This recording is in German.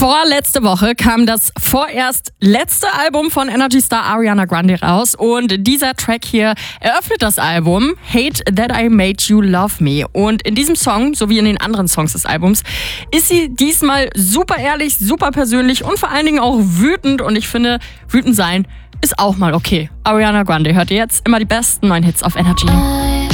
Vorletzte Woche kam das vorerst letzte Album von Energy Star Ariana Grande raus und dieser Track hier eröffnet das Album Hate That I Made You Love Me. Und in diesem Song, sowie in den anderen Songs des Albums, ist sie diesmal super ehrlich, super persönlich und vor allen Dingen auch wütend. Und ich finde, wütend sein ist auch mal okay. Ariana Grande hört ihr jetzt immer die besten neuen Hits auf Energy.